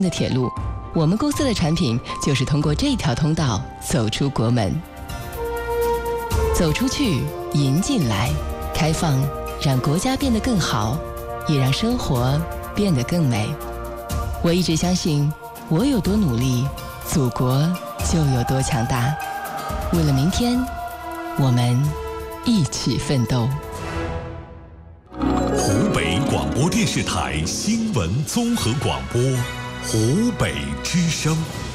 的铁路，我们公司的产品就是通过这条通道走出国门。走出去，迎进来，开放让国家变得更好，也让生活变得更美。我一直相信，我有多努力，祖国就有多强大。为了明天，我们一起奋斗。 湖北广播电视台新闻综合广播，湖北之声。